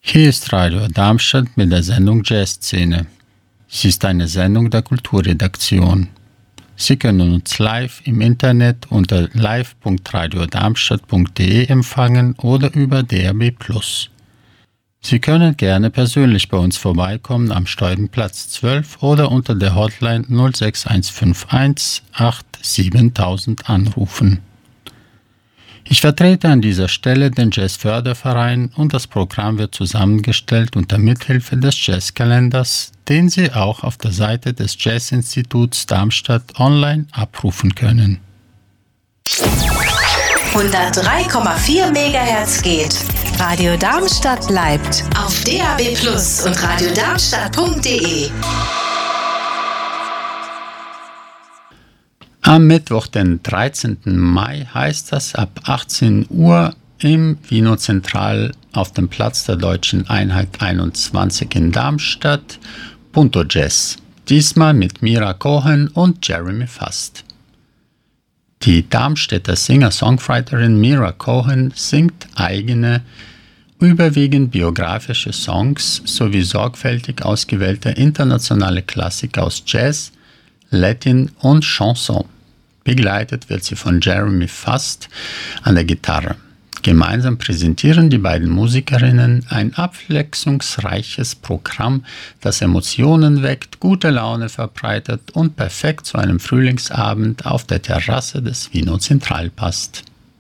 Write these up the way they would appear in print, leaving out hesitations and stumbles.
Hier ist Radio Darmstadt mit der Sendung Jazzszene. Sie ist eine Sendung der Kulturredaktion. Sie können uns live im Internet unter live.radiodarmstadt.de empfangen oder über DAB+. Sie können gerne persönlich bei uns vorbeikommen am Steubenplatz 12 oder unter der Hotline 06151 87000 anrufen. Ich vertrete an dieser Stelle den Jazzförderverein und das Programm wird zusammengestellt unter Mithilfe des Jazzkalenders, den Sie auch auf der Seite des Jazzinstituts Darmstadt online abrufen können. 103,4 MHz geht. Radio Darmstadt bleibt auf DAB+ und radiodarmstadt.de. Am Mittwoch, den 13. Mai, heißt das ab 18 Uhr im Vino Zentral auf dem Platz der Deutschen Einheit 21 in Darmstadt Punto Jazz. Diesmal mit Mira Cohen und Jeremy Fast. Die Darmstädter Singer-Songwriterin Mira Cohen singt eigene, überwiegend biografische Songs sowie sorgfältig ausgewählte internationale Klassiker aus Jazz, Latin und Chanson. Begleitet wird sie von Jeremy Fast an der Gitarre. Gemeinsam präsentieren die beiden Musikerinnen ein abwechslungsreiches Programm, das Emotionen weckt, gute Laune verbreitet und perfekt zu einem Frühlingsabend auf der Terrasse des Vino Zentral passt.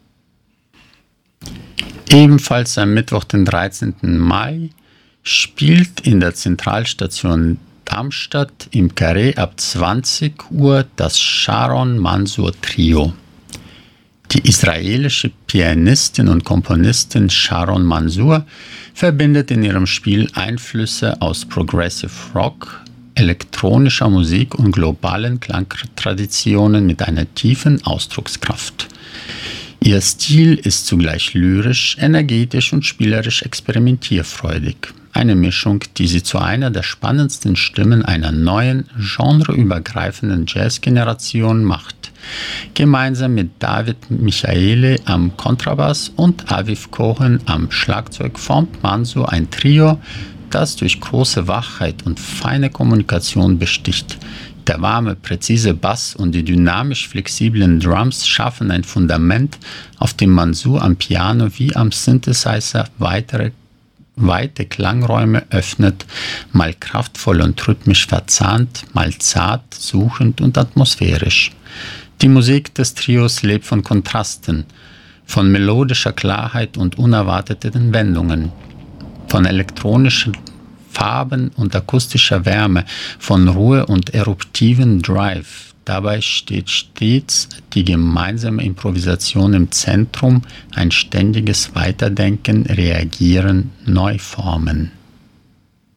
Ebenfalls am Mittwoch, den 13. Mai, spielt in der Zentralstation Darmstadt im Carré ab 20 Uhr das Sharon Mansour Trio. Die israelische Pianistin und Komponistin Sharon Mansour verbindet in ihrem Spiel Einflüsse aus Progressive Rock, elektronischer Musik und globalen Klangtraditionen mit einer tiefen Ausdruckskraft. Ihr Stil ist zugleich lyrisch, energetisch und spielerisch experimentierfreudig. Eine Mischung, die sie zu einer der spannendsten Stimmen einer neuen, genreübergreifenden Jazzgeneration macht. Gemeinsam mit David Michaele am Kontrabass und Aviv Cohen am Schlagzeug formt Mansour ein Trio, das durch große Wachheit und feine Kommunikation besticht. Der warme, präzise Bass und die dynamisch flexiblen Drums schaffen ein Fundament, auf dem Mansour am Piano wie am Synthesizer weite Klangräume öffnet, mal kraftvoll und rhythmisch verzahnt, mal zart, suchend und atmosphärisch. Die Musik des Trios lebt von Kontrasten, von melodischer Klarheit und unerwarteten Wendungen, von elektronischen Farben und akustischer Wärme, von Ruhe und eruptiven Drive. Dabei steht stets die gemeinsame Improvisation im Zentrum, ein ständiges Weiterdenken, Reagieren, Neuformen.